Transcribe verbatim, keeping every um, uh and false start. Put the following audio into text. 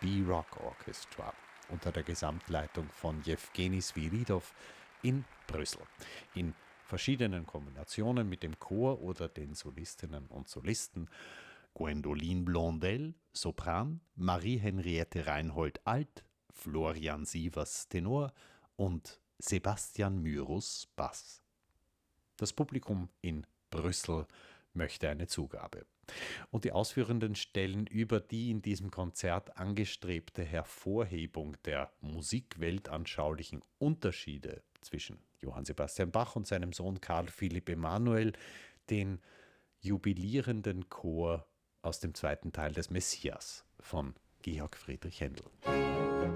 B Rock Orchestra unter der Gesamtleitung von Jewgeni Sviridov in Brüssel. In verschiedenen Kombinationen mit dem Chor oder den Solistinnen und Solisten: Gwendoline Blondel, Sopran, Marie-Henriette Reinhold, Alt, Florian Sievers, Tenor und Sebastian Myrus, Bass. Das Publikum in Brüssel möchte eine Zugabe. Und die Ausführenden stellen über die in diesem Konzert angestrebte Hervorhebung der musikweltanschaulichen Unterschiede zwischen Johann Sebastian Bach und seinem Sohn Karl Philipp Emanuel den jubilierenden Chor aus dem zweiten Teil des Messias von Georg Friedrich Händel.